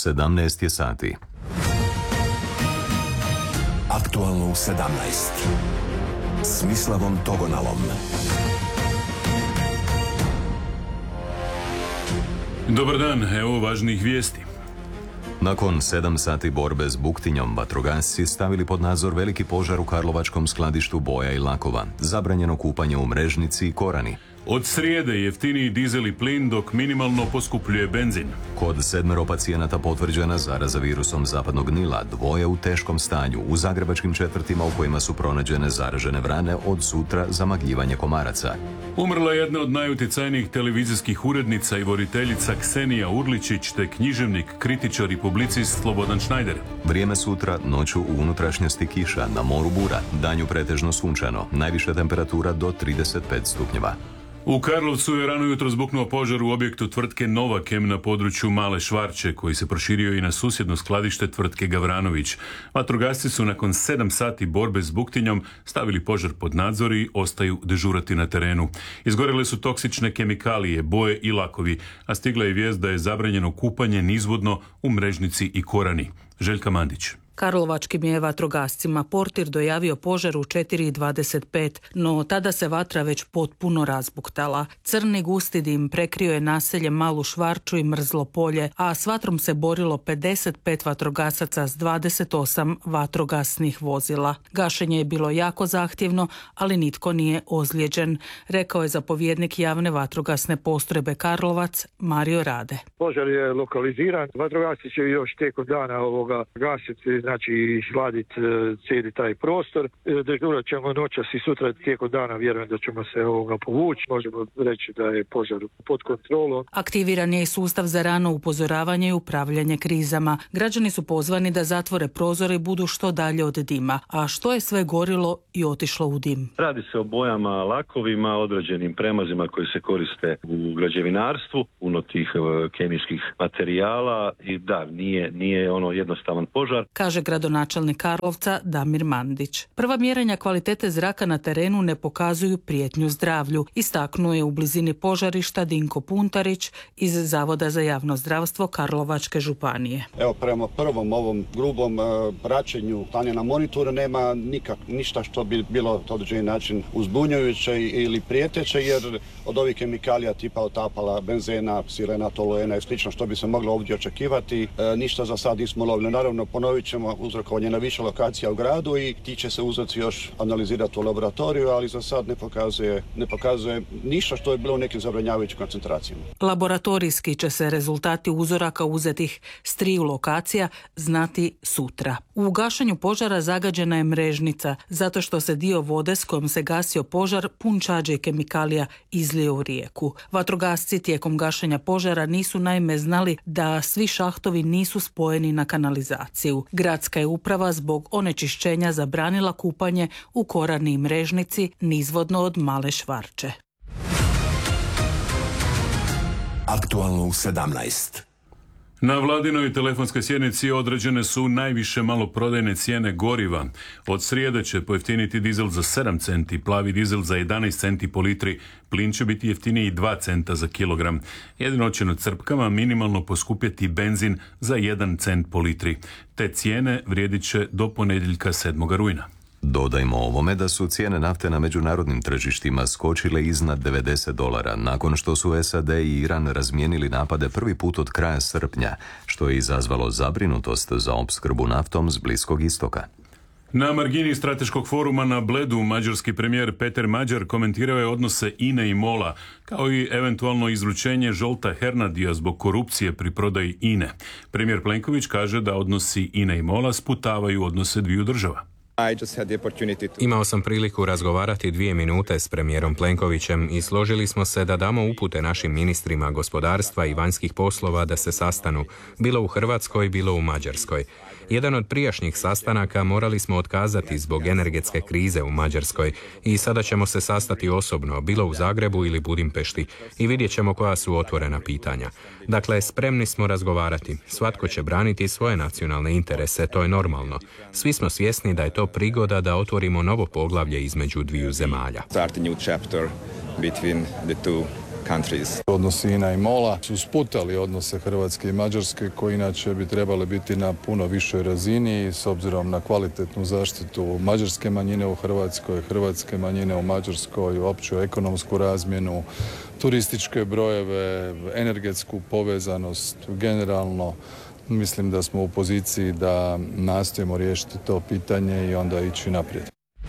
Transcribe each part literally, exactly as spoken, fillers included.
sedamnaest je sati. Aktualno u sedamnaest. S Mislavom Togonalom. Dobar dan, evo važnih vijesti. Nakon sedam sati borbe s buktinjom, vatrogasci stavili pod nadzor veliki požar u karlovačkom skladištu boja i lakova, zabranjeno kupanje u Mrežnici i Korani. Od srijede jeftiniji dizel i plin, dok minimalno poskupljuje benzin. Kod sedmero pacijenata potvrđena zaraza virusom zapadnog Nila, dvoje u teškom stanju u zagrebačkim četvrtima u kojima su pronađene zaražene vrane od sutra zamagljivanje komaraca. Umrla je jedna od najutjecajnijih televizijskih urednica i voditeljica Ksenija Urličić te književnik, kritičar i publicist Slobodan Šnajder. Vrijeme sutra, noću u unutrašnjosti kiša, na moru bura, danju pretežno sunčano, najviša temperatura do trideset pet stupnjeva. U Karlovcu je rano jutro zbuknuo požar u objektu tvrtke Novakem na području Male Švarče, koji se proširio i na susjedno skladište tvrtke Gavranović. Vatrogasci su nakon sedam sati borbe s buktinjom stavili požar pod nadzor i ostaju dežurati na terenu. Izgorele su toksične kemikalije, boje i lakovi, a stigla je vijest da je zabranjeno kupanje nizvodno u Mrežnici i Korani. Željka Mandić. Karlovačkim je vatrogascima portir dojavio požar u četiri i dvadeset pet, no tada se vatra već potpuno razbuktala. Crni gusti dim prekrio je naselje Malu Švarču i Mrzlo polje, a s vatrom se borilo pedeset pet vatrogasaca s dvadeset osam vatrogasnih vozila. Gašenje je bilo jako zahtjevno, ali nitko nije ozlijeđen, rekao je zapovjednik javne vatrogasne postrojbe Karlovac Mario Rade. Požar je lokaliziran, vatrogasci će još tijekom dana ovoga gasiti, znači hladiti cijeli taj prostor. Dežurat ćemo noćas i sutra tijekom dana, vjerujem da ćemo se ovoga povući. Možemo reći da je požar pod kontrolom. Aktiviran je i sustav za rano upozoravanje i upravljanje krizama. Građani su pozvani da zatvore prozore i budu što dalje od dima. A što je sve gorilo i otišlo u dim? Radi se o bojama, lakovima, određenim premazima koji se koriste u građevinarstvu, puno tih kemijskih materijala i da, nije, nije ono jednostavan požar. Kaže gradonačelnik Karlovca Damir Mandić. Prva mjerenja kvalitete zraka na terenu ne pokazuju prijetnju zdravlju, istaknuo je u blizini požarišta Dinko Puntarić iz Zavoda za javno zdravstvo Karlovačke županije. Evo, prema prvom ovom grubom uh, praćenju stanja na monitoru nema nikak, ništa što bi bilo na određeni način uzbunjujuće ili prijeteće, jer od ovih kemikalija tipa otapala, benzena, sirena, toluena i slično što bi se moglo ovdje očekivati, uh, ništa za sad nismo lovili. Naravno, ponovit ćemo uzrokovanje na više lokacija u gradu i ti će se uzroci još analizirati u laboratoriju, ali za sad ne pokazuje, ne pokazuje ništa što je bilo u nekim zabranjavajućim koncentracijama. Laboratorijski će se rezultati uzoraka uzetih s triju lokacija znati sutra. U gašenju požara zagađena je Mrežnica, zato što se dio vode s kojom se gasio požar pun čađe i kemikalija izlio u rijeku. Vatrogasci tijekom gašenja požara nisu naime znali da svi šahtovi nisu spojeni na kanalizaciju. Gradska je uprava zbog onečišćenja zabranila kupanje u Korani i Mrežnici nizvodno od Male Švarče. Aktualno u sedamnaest. Na vladinoj telefonskoj sjednici određene su najviše maloprodajne cijene goriva. Od srijede će pojeftiniti dizel za sedam centi, plavi dizel za jedanaest centi po litri, plin će biti jeftiniji dva centa za kilogram. Jedino će na crpkama minimalno poskupjeti benzin za jedan cent po litri. Te cijene vrijedit će do ponedjeljka sedmog rujna. Dodajmo ovome da su cijene nafte na međunarodnim tržištima skočile iznad devedeset dolara nakon što su S A D i Iran razmijenili napade prvi put od kraja srpnja, što je izazvalo zabrinutost za opskrbu naftom s Bliskog istoka. Na margini strateškog foruma na Bledu mađarski premijer Peter Mađar komentirao je odnose I N E i MOL-a, kao i eventualno izručenje Žolta Hernadija zbog korupcije pri prodaji I N E. Premijer Plenković kaže da odnosi I N E i MOL-a sputavaju odnose dviju država. Imao sam priliku razgovarati dvije minute s premijerom Plenkovićem i složili smo se da damo upute našim ministrima gospodarstva i vanjskih poslova da se sastanu, bilo u Hrvatskoj, bilo u Mađarskoj. Jedan od prijašnjih sastanaka morali smo otkazati zbog energetske krize u Mađarskoj i sada ćemo se sastati osobno, bilo u Zagrebu ili Budimpešti, i vidjet ćemo koja su otvorena pitanja. Dakle, spremni smo razgovarati. Svatko će braniti svoje nacionalne interese, to je normalno. Svi smo svjesni da je to prigoda da otvorimo novo poglavlje između dviju zemalja. countries. Odnosi I N A I MOL-a su sputali odnose Hrvatske I Mađarske koji inače bi trebali biti na puno višoj razini s obzirom na kvalitetnu zaštitu mađarske manjine u Hrvatskoj, hrvatske manjine u Mađarskoj, opću ekonomsku razmjenu, turističke brojeve, energetsku povezanost, generalno mislim da smo u poziciji da nastojimo riješiti to pitanje i onda ići naprijed.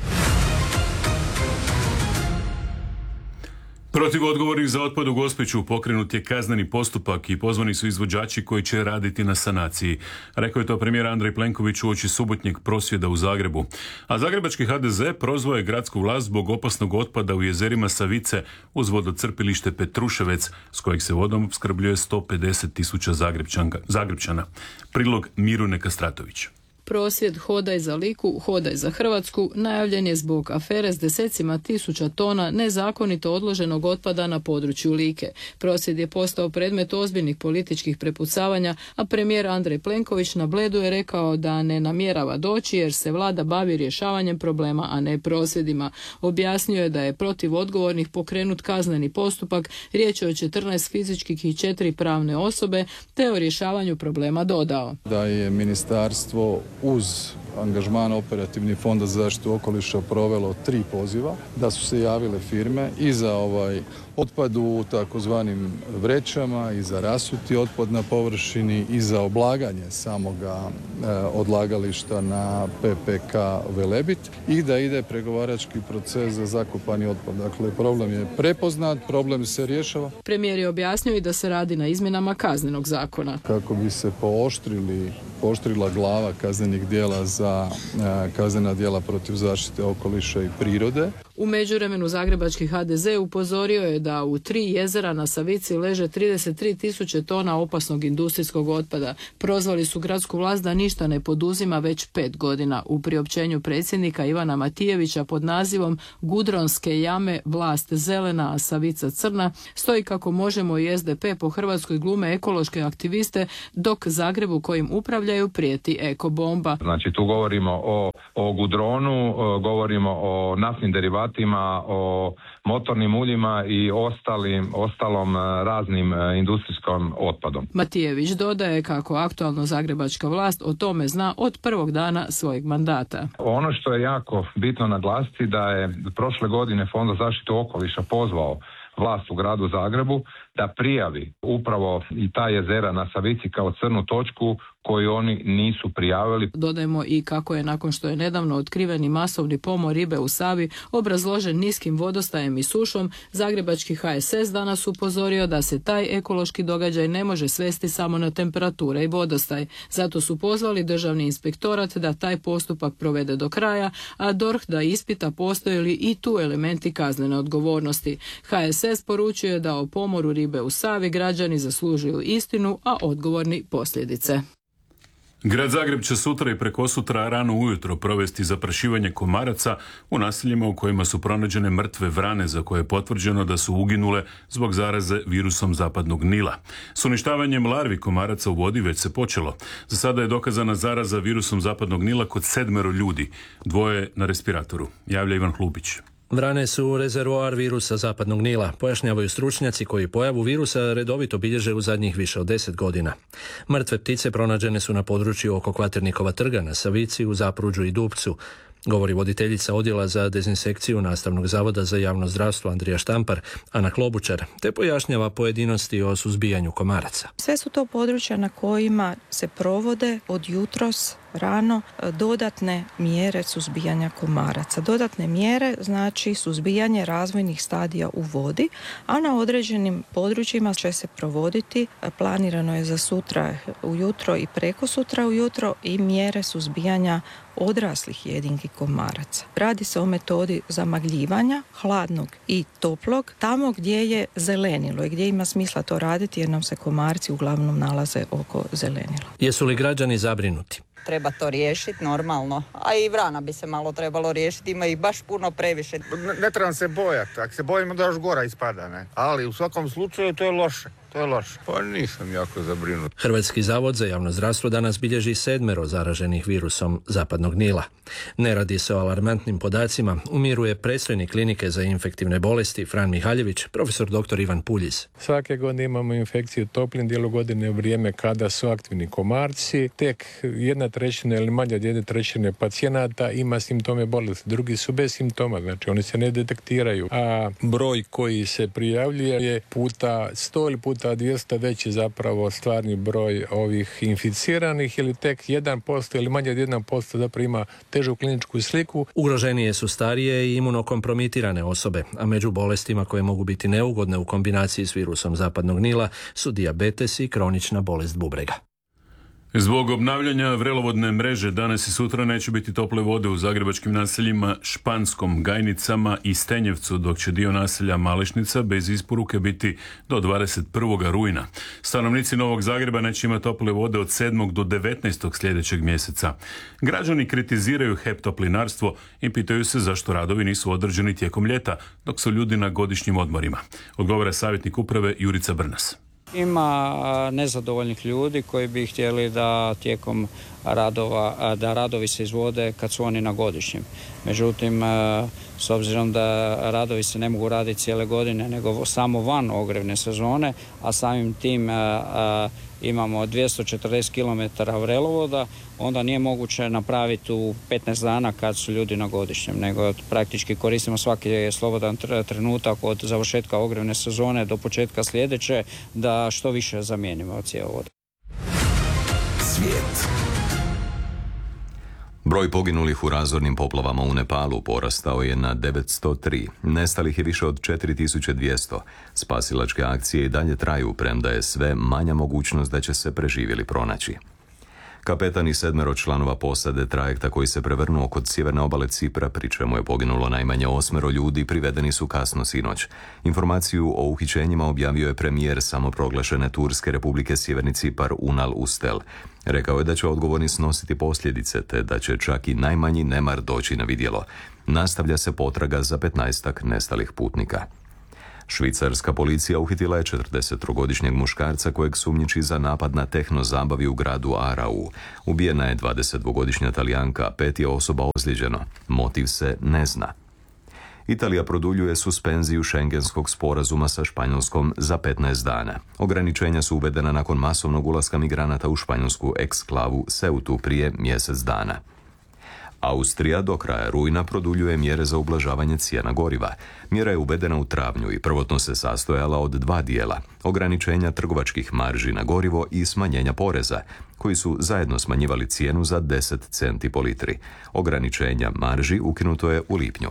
Protiv odgovornih za otpad u Gospiću pokrenut je kazneni postupak i pozvani su izvođači koji će raditi na sanaciji. Rekao je to premijer Andrej Plenković uoči subotnjeg prosvjeda u Zagrebu. A zagrebački H D Z prozvao je gradsku vlast zbog opasnog otpada u jezerima Savice uz vodocrpilište Petruševec s kojeg se vodom opskrbljuje sto pedeset tisuća Zagrebčana. Prilog Mirune Kastratović. Prosvjed Hodaj za Liku, Hodaj za Hrvatsku najavljen je zbog afere s desecima tisuća tona nezakonito odloženog otpada na području Like. Prosvjed je postao predmet ozbiljnih političkih prepucavanja, a premijer Andrej Plenković na Bledu je rekao da ne namjerava doći jer se vlada bavi rješavanjem problema, a ne prosvjedima. Objasnio je da je protiv odgovornih pokrenut kazneni postupak, riječ je o četrnaest fizičkih i četiri pravne osobe, te o rješavanju problema dodao. Da je ministarstvo uz angažman Operativnih fonda za zaštitu okoliša provelo tri poziva, da su se javile firme i za ovaj otpad u takozvanim vrećama i za rasuti otpad na površini i za oblaganje samoga e, odlagališta na P P K Velebit i da ide pregovarački proces za zakopani otpad. Dakle, problem je prepoznat, problem se rješava. Premijer je objasnio i da se radi na izmjenama kaznenog zakona. Kako bi se pooštrili, pooštrila glava kaznenih djela za e, kaznena djela protiv zaštite okoliša i prirode. U međuvremenu zagrebački H D Z upozorio je da u tri jezera na Savici leže trideset tri tisuće tona opasnog industrijskog otpada. Prozvali su gradsku vlast da ništa ne poduzima već pet godina. U priopćenju predsjednika Ivana Matijevića pod nazivom Gudronske jame, vlast zelena, a Savica crna, stoji kako Možemo i S D P po Hrvatskoj glume ekološke aktiviste, dok Zagrebu kojim upravljaju prijeti ekobomba. Znači tu govorimo o, o gudronu, govorimo o naftnim derivatima, o motornim uljima i ostalim, ostalom raznim industrijskom otpadom. Matijević dodaje kako aktualno zagrebačka vlast o tome zna od prvog dana svojeg mandata. Ono što je jako bitno naglasiti da je prošle godine Fond za zaštitu okoliša pozvao vlast u gradu Zagrebu da prijavi upravo i ta jezera na Savici kao crnu točku koju oni nisu prijavili. Dodajemo i kako je nakon što je nedavno otkriveni masovni pomor ribe u Savi obrazložen niskim vodostajem i sušom, zagrebački H S S danas upozorio da se taj ekološki događaj ne može svesti samo na temperature i vodostaj. Zato su pozvali državni inspektorat da taj postupak provede do kraja, a D O R H da ispita postoje li i tu elementi kaznene odgovornosti. H S S poručuje da o pomoru ribe u Savi građani zaslužuju istinu, a odgovorni posljedice. Grad Zagreb će sutra i prekosutra rano ujutro provesti zaprašivanje komaraca u naseljima u kojima su pronađene mrtve vrane za koje je potvrđeno da su uginule zbog zaraze virusom zapadnog Nila. S uništavanjem larvi komaraca u vodi već se počelo. Za sada je dokazana zaraza virusom zapadnog Nila kod sedmero ljudi, dvoje na respiratoru, javlja Ivan Hlubić. Vrane su rezervoar virusa zapadnog Nila, pojašnjavaju stručnjaci koji pojavu virusa redovito bilježe u zadnjih više od deset godina. Mrtve ptice pronađene su na području oko Kvaternikova trga na Savici, u Zapruđu i Dupcu, govori voditeljica odjela za dezinsekciju Nastavnog zavoda za javno zdravstvo Andrija Štampar, Ana Klobučar, te pojašnjava pojedinosti o suzbijanju komaraca. Sve su to područja na kojima se provode od jutros rano dodatne mjere suzbijanja komaraca. Dodatne mjere znači suzbijanje razvojnih stadija u vodi, a na određenim područjima će se provoditi, planirano je za sutra ujutro i preko sutra ujutro, i mjere suzbijanja odraslih jedinki komaraca. Radi se o metodi zamagljivanja hladnog i toplog tamo gdje je zelenilo i gdje ima smisla to raditi jer nam se komarci uglavnom nalaze oko zelenila. Jesu li građani zabrinuti? Treba to riješiti normalno, a i vrana bi se malo trebalo riješiti, ima ih baš puno previše. Ne, ne trebam se bojati, ako se bojimo da još gora ispada, ne? Ali u svakom slučaju to je loše. To To je loše. Pa nisam jako zabrinut. Hrvatski zavod za javno zdravstvo danas bilježi sedmero zaraženih virusom zapadnog Nila. Ne radi se o alarmantnim podacima, umiruje predstojnik klinike za infektivne bolesti Fran Mihaljević, profesor doktor Ivan Puljiz. Svake godine imamo infekciju u toplim dijelu godine u vrijeme kada su aktivni komarci. Tek jedna trećina ili manje od jedne trećine pacijenata ima simptome bolesti, drugi su bez simptoma, znači oni se ne detektiraju. A broj koji se prijavljuje je puta sto ili puta dvjesto veći zapravo stvarni broj ovih inficiranih ili tek jedan posto ili manje od jedan posto zapravo ima težu kliničku sliku. Ugroženije su starije i imunokompromitirane osobe, a među bolestima koje mogu biti neugodne u kombinaciji s virusom zapadnog Nila su dijabetes i kronična bolest bubrega. Zbog obnavljanja vrelovodne mreže danas i sutra neće biti tople vode u zagrebačkim naseljima Španskom, Gajnicama i Stenjevcu, dok će dio naselja Malešnica bez isporuke biti do dvadeset prvog rujna. Stanovnici Novog Zagreba neće imati tople vode od sedmog do devetnaestog sljedećeg mjeseca. Građani kritiziraju H E P Toplinarstvo i pitaju se zašto radovi nisu određeni tijekom ljeta, dok su ljudi na godišnjim odmorima. Odgovara savjetnik uprave Jurica Brnas. Ima nezadovoljnih ljudi koji bi htjeli da tijekom radova, da radovi se izvode kad su oni na godišnjem. Međutim, s obzirom da radovi se ne mogu raditi cijele godine, nego samo van ogrjevne sezone, a samim tim imamo dvjesto četrdeset kilometara vrelovoda, onda nije moguće napraviti u petnaest dana kad su ljudi na godišnjem, nego praktički koristimo svaki slobodan trenutak od završetka ogrjevne sezone do početka sljedeće da što više zamijenimo cjevovod. Svijet. Broj poginulih u razornim poplavama u Nepalu porastao je na devetsto tri. Nestalih je više od četiri tisuće dvjesto. Spasilačke akcije i dalje traju, premda je sve manja mogućnost da će se preživjeli pronaći. Kapetan i sedmero članova posade trajekta koji se prevrnuo kod sjeverne obale Cipra, pri čemu je poginulo najmanje osmero ljudi, privedeni su kasno sinoć. Informaciju o uhićenjima objavio je premijer samoproglašene Turske republike Sjeverni Cipar Unal Ustel. Rekao je da će odgovorni snositi posljedice, te da će čak i najmanji nemar doći na vidjelo. Nastavlja se potraga za petnaestak nestalih putnika. Švicarska policija uhitila je četrdesettrogodišnjeg muškarca kojeg sumnjiči za napad na tehno zabavi u gradu Arau. Ubijena je dvadesetdvogodišnja Talijanka, pet je osoba ozlijeđeno. Motiv se ne zna. Italija produljuje suspenziju šengenskog sporazuma sa Španjolskom za petnaest dana. Ograničenja su uvedena nakon masovnog ulaska migranata u španjolsku eksklavu Ceutu prije mjesec dana. Austrija do kraja rujna produljuje mjere za ublažavanje cijena goriva. Mjera je uvedena u travnju i prvotno se sastojala od dva dijela: ograničenja trgovačkih marži na gorivo i smanjenja poreza, koji su zajedno smanjivali cijenu za deset centi po litri. Ograničenja marži ukinuto je u lipnju.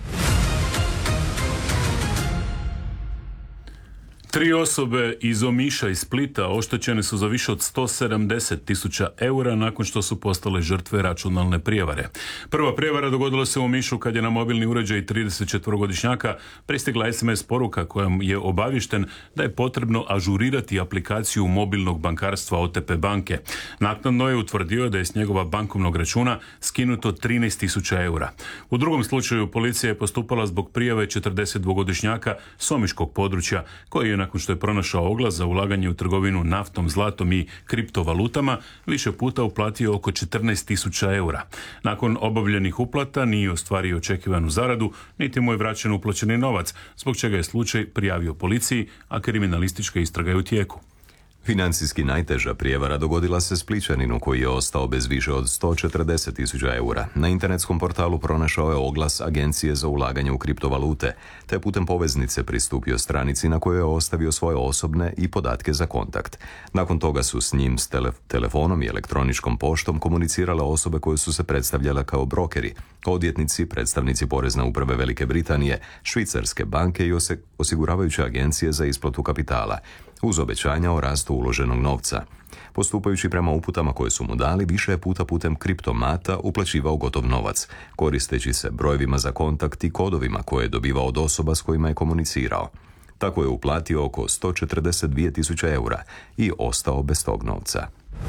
Tri osobe iz Omiša i Splita oštećene su za više od sto sedamdeset tisuća eura nakon što su postale žrtve računalne prijevare. Prva prijevara dogodila se u Omišu kad je na mobilni uređaj tridesetčetverogodišnjaka pristigla es em es poruka kojom je obaviješten da je potrebno ažurirati aplikaciju mobilnog bankarstva o te pe banke. Naknadno je utvrdio da je s njegova bankovnog računa skinuto trinaest tisuća eura. U drugom slučaju policija je postupala zbog prijave četrdesetdvogodišnjaka s omiškog područja koji je nakon što je pronašao oglas za ulaganje u trgovinu naftom, zlatom i kriptovalutama, više puta uplatio oko četrnaest tisuća eura. Nakon obavljenih uplata nije ostvario očekivanu zaradu, niti mu je vraćen uplaćeni novac, zbog čega je slučaj prijavio policiji, a kriminalistička istraga je u tijeku. Financijski najteža prijevara dogodila se Splićaninu koji je ostao bez više od sto četrdeset tisuća eura. Na internetskom portalu pronašao je oglas Agencije za ulaganje u kriptovalute, te putem poveznice pristupio stranici na kojoj je ostavio svoje osobne i podatke za kontakt. Nakon toga su s njim s tele- telefonom i elektroničkom poštom komunicirale osobe koje su se predstavljale kao brokeri, odvjetnici, predstavnici Porezne uprave Velike Britanije, Švicarske banke i ose- osiguravajuće agencije za isplatu kapitala, uz obećanja o rastu uloženog novca. Postupajući prema uputama koje su mu dali, više je puta putem kriptomata uplaćivao gotov novac, koristeći se brojevima za kontakt i kodovima koje je dobivao od osoba s kojima je komunicirao. Tako je uplatio oko sto četrdeset dvije tisuće eura i ostao bez tog novca.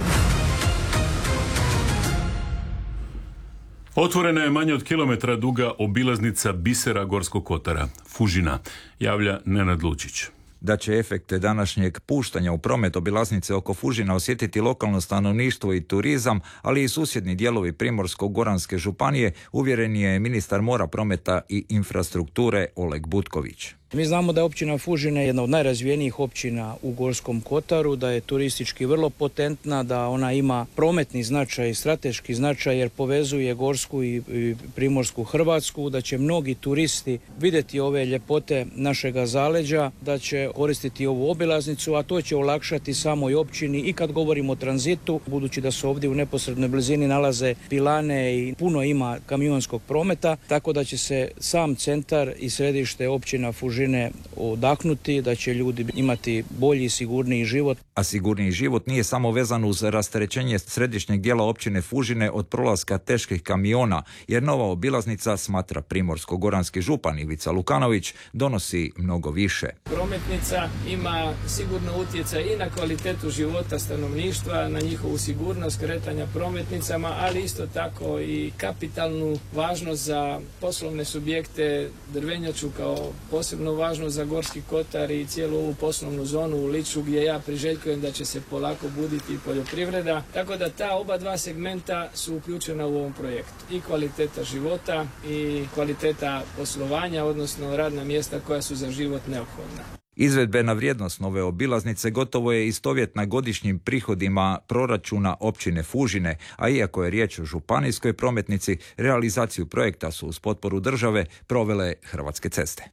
Otvorena je manje od kilometra duga obilaznica bisera Gorskog kotara, Fužina, javlja Nenad Lučić. da će efekte današnjeg puštanja u promet obilaznice oko Fužina osjetiti lokalno stanovništvo i turizam, ali i susjedni dijelovi Primorsko-goranske županije, uvjeren je ministar mora, prometa i infrastrukture Oleg Butković. Mi znamo da je općina Fužine jedna od najrazvijenijih općina u Gorskom kotaru, da je turistički vrlo potentna, da ona ima prometni značaj i strateški značaj jer povezuje Gorsku i, i Primorsku Hrvatsku, da će mnogi turisti vidjeti ove ljepote našega zaleđa, da će koristiti ovu obilaznicu, a to će olakšati samoj općini i kad govorimo o tranzitu, budući da se ovdje u neposrednoj blizini nalaze pilane i puno ima kamionskog prometa, tako da će se sam centar i središte općina Fužine odahnuti, da će ljudi imati bolji i sigurniji život. A sigurniji život nije samo vezan uz rasterećenje središnjeg dijela općine Fužine od prolaska teških kamiona, jer nova obilaznica, smatra primorsko-goranski župan Ivica Lukanović, donosi mnogo više. Prometnica ima sigurno utjecaj i na kvalitetu života stanovništva, na njihovu sigurnost kretanja prometnicama, ali isto tako i kapitalnu važnost za poslovne subjekte, drvenjaču kao posebno važno za Gorski kotar i cijelu ovu poslovnu zonu u Liču gdje ja priželjkujem da će se polako buditi poljoprivreda. Tako da ta oba dva segmenta su uključena u ovom projektu. I kvaliteta života i kvaliteta poslovanja, odnosno radna mjesta koja su za život neophodna. Izvedbena vrijednost nove obilaznice gotovo je istovjetna godišnjim prihodima proračuna općine Fužine, a iako je riječ o županijskoj prometnici, realizaciju projekta su uz potporu države provele Hrvatske ceste.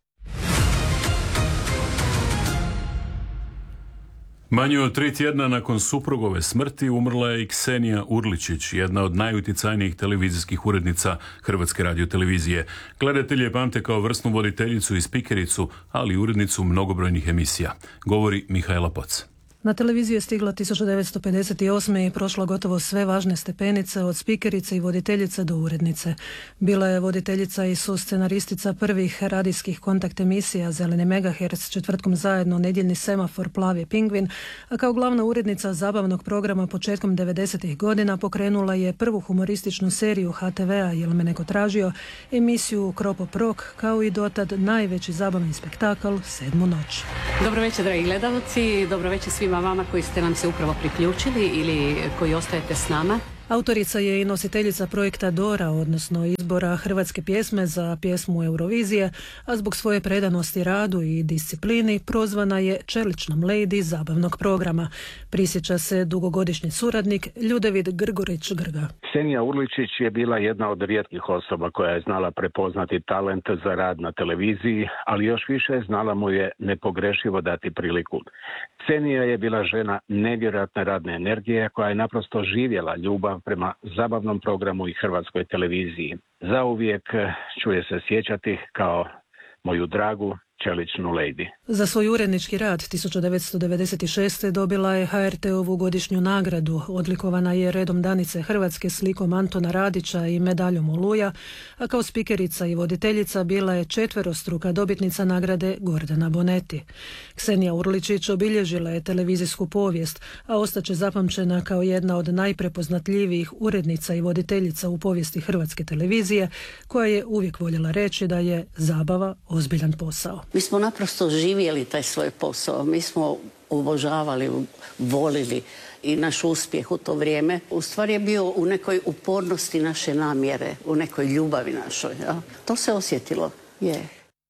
Manje od tri tjedna nakon suprugove smrti umrla je i Ksenija Urličić, jedna od najuticajnijih televizijskih urednica Hrvatske radiotelevizije. Gledatelji je pamte kao vrsnu voditeljicu i spikericu, ali i urednicu mnogobrojnih emisija. Govori Mihajla Poc. Na televiziju je stigla tisuću devetsto pedeset osme. i prošla gotovo sve važne stepenice, od spikerice i voditeljice do urednice. Bila je voditeljica i suscenaristica prvih radijskih kontakt emisija Zeleni megaherc, Četvrtkom zajedno, Nedjeljni semafor, Plavi pingvin, a kao glavna urednica zabavnog programa početkom devedesetih godina pokrenula je prvu humorističnu seriju ha te vea Jel me neko tražio, emisiju Kropop Rock, kao i dotad najveći zabavni spektakl Sedmu noć. Dobro večer, dragi gledalci, dobro večer svima vama koji ste nam se upravo priključili ili koji ostajete s nama. Autorica je i nositeljica projekta Dora, odnosno izbora hrvatske pjesme za pjesmu Eurovizije, a zbog svoje predanosti radu i disciplini prozvana je čeličnom lady zabavnog programa. Prisjeća se dugogodišnji suradnik Ljudevid Grgurić Grga. Ksenija Urličić je bila jedna od rijetkih osoba koja je znala prepoznati talent za rad na televiziji, ali još više znala mu je nepogrešivo dati priliku. Ksenija je bila žena nevjerojatne radne energije koja je naprosto živjela ljubav prema zabavnom programu i Hrvatskoj televiziji. Zauvijek ću je se sjećati kao moju dragu čeličnu lady. Za svoj urednički rad tisuću devetsto devedeset šeste. dobila je ha er te ovu godišnju nagradu. Odlikovana je redom Danice Hrvatske, slikom Antona Radića i medaljom Oluja, a kao spikerica i voditeljica bila je četverostruka dobitnica nagrade Gordana Bonetti. Ksenija Urličić obilježila je televizijsku povijest, a ostaće zapamćena kao jedna od najprepoznatljivijih urednica i voditeljica u povijesti Hrvatske televizije, koja je uvijek voljela reći da je zabava ozbiljan posao. Mi smo naprosto živjeli taj svoj posao, mi smo obožavali, volili i naš uspjeh u to vrijeme u stvari je bio u nekoj upornosti naše namjere, u nekoj ljubavi našoj. Ja? To se osjetilo, je.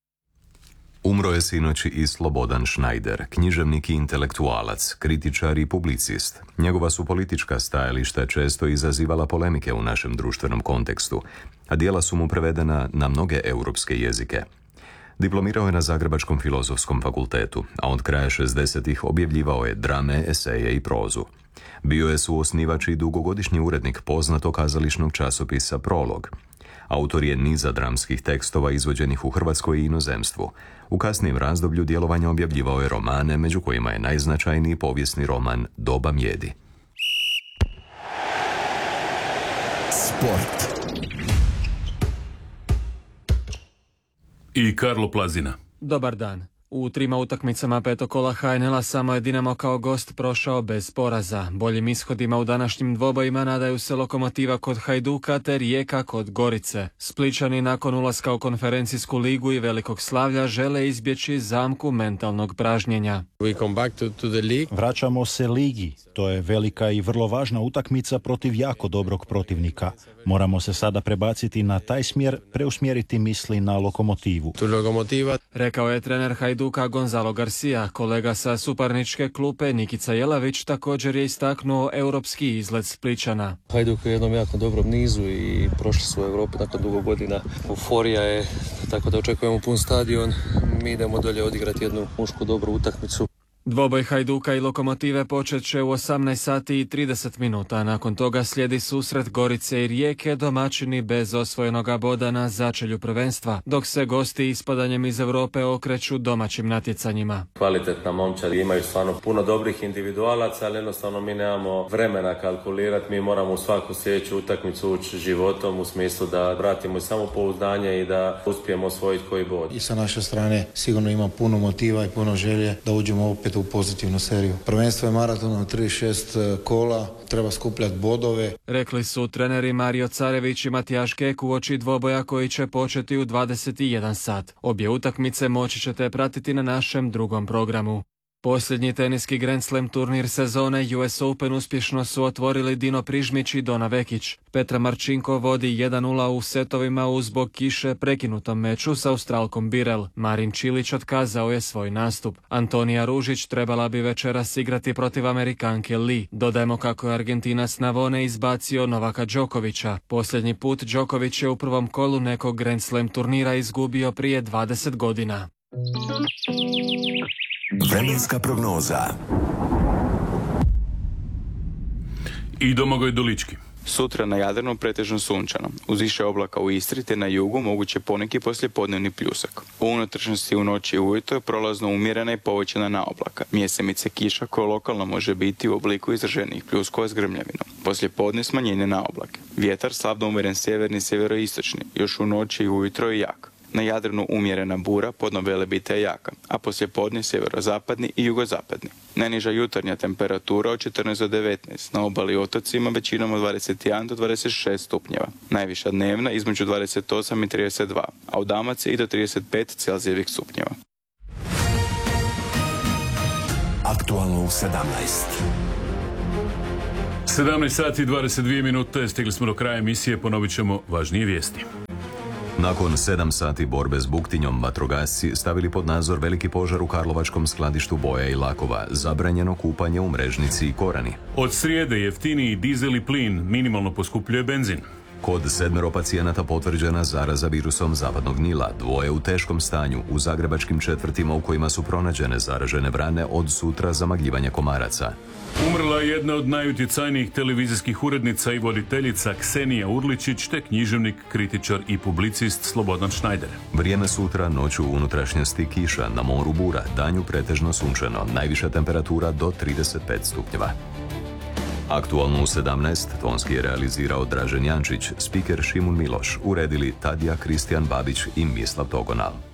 Umro je sinoć i Slobodan Schneider, književnik i intelektualac, kritičar i publicist. Njegova su politička stajališta često izazivala polemike u našem društvenom kontekstu, a djela su mu prevedena na mnoge europske jezike. Diplomirao je na Zagrebačkom filozofskom fakultetu, a od kraja šezdesetih objavljivao je drame, eseje i prozu. Bio je suosnivač i dugogodišnji urednik poznatog kazališnog časopisa Prolog. Autor je niza dramskih tekstova izvođenih u Hrvatskoj i inozemstvu. U kasnijem razdoblju djelovanja objavljivao je romane, među kojima je najznačajniji povijesni roman Doba mjedi. Sport. I Karlo Plazina. Dobar dan. U trima utakmicama petokola ha en el-a samo je Dinamo kao gost prošao bez poraza. Boljim ishodima u današnjim dvobojima nadaju se Lokomotiva kod Hajduka te Rijeka kod Gorice. Splićani nakon ulaska u konferencijsku ligu i Velikog Slavlja žele izbjeći zamku mentalnog pražnjenja. Vraćamo se ligi. To je velika i vrlo važna utakmica protiv jako dobrog protivnika. Moramo se sada prebaciti na taj smjer, preusmjeriti misli na Lokomotivu. Rekao je trener Hajduka Gonzalo Garcia. Kolega sa suparničke klupe Nikica Jelavić također je istaknuo europski izlet Splićana. Hajduk je u jednom jako dobrom nizu i prošli su u Europi nakon dugo godina. Euforija je, tako da očekujemo pun stadion. Mi idemo dolje odigrati jednu mušku dobru utakmicu. Dvoboj Hajduka i Lokomotive počet će u osamnaest sati i trideset minuta. Nakon toga slijedi susret Gorice i Rijeke, domaćini bez osvojenoga boda na začelju prvenstva, dok se gosti ispadanjem iz Europe okreću domaćim natjecanjima. Kvalitetna momčad, imaju stvarno puno dobrih individualaca, ali jednostavno mi nemamo vremena kalkulirati. Mi moramo u svaku sljedeću utakmicu ući životom u smislu da vratimo i samopouzdanje i da uspijemo osvojiti koji bod. I sa naše strane sigurno ima puno motiva i puno želje da uđemo opet u pozitivnu seriju. Prvenstvo je maraton na trideset šest kola, treba skupljati bodove. Rekli su treneri Mario Carević i Matijaš Kek uoči dvoboja koji će početi u dvadeset jedan sat. Obje utakmice moći ćete pratiti na našem drugom programu. Posljednji teniski Grand Slam turnir sezone U S Open uspješno su otvorili Dino Prižmić i Dona Vekić. Petra Marčinko vodi jedan nula u setovima uz zbog kiše prekinutom meču sa Australkom Birel. Marin Čilić otkazao je svoj nastup. Antonija Ružić trebala bi večeras igrati protiv Amerikanke Lee. Dodajemo kako je Argentinac Navone izbacio Novaka Đokovića. Posljednji put Đoković je u prvom kolu nekog Grand Slam turnira izgubio prije dvadeset godina. Vremenska prognoza. I Domagoj Dolički. Sutra na Jadranu pretežno sunčano. Uz više oblaka u Istri te na jugu moguće poneki poslijepodnevni pljusak. U unutrašnjosti u noći i ujutro prolazno umjerena i povećana na oblaka. Mjesemice kiša koja lokalno može biti u obliku izraženih pljuskova s grmljavinom. Poslijepodne smanjenje na oblake. Vjetar slabno umjeren sjeverni sjeveroistočni. Još u noći i ujutro je jak. Na Jadranu umjerena bura, podno Velebita je jaka, a poslijepodne sjeverozapadni i jugozapadni. Najniža jutarnja temperatura od četrnaest do devetnaest, na obali i otocima većinom od dvadeset jedan do dvadeset šest stupnjeva. Najviša dnevna između dvadeset osam i trideset dva, a u Dalmaciji i do trideset pet celzijevih stupnjeva. Aktualno u sedamnaest. sedamnaest sati i dvadeset dvije minute, stigli smo do kraja emisije, ponovit ćemo važnije vijesti. Nakon sedam sati borbe s buktinjom, vatrogasci stavili pod nadzor veliki požar u karlovačkom skladištu boja i lakova, zabranjeno kupanje u Mrežnici i Korani. Od srijede jeftiniji dizel i plin, minimalno poskupljuje benzin. Kod sedmero pacijenata potvrđena zaraza virusom zapadnog Nila, dvoje u teškom stanju u zagrebačkim četvrtima u kojima su pronađene zaražene vrane od sutra zamagljivanja komaraca. Umrla je jedna od najutjecajnijih televizijskih urednica i voditeljica Ksenija Urličić te književnik, kritičar i publicist Slobodan Šnajder. Vrijeme sutra, noću u unutrašnjosti kiša, na moru bura, danju pretežno sunčano, najviša temperatura do trideset pet stupnjeva. Aktualno u sedamnaest, tonski je realizirao Dražen Jančić, spiker Šimun Miloš, uredili Tadija Kristijan Babić i Mislav Togonal.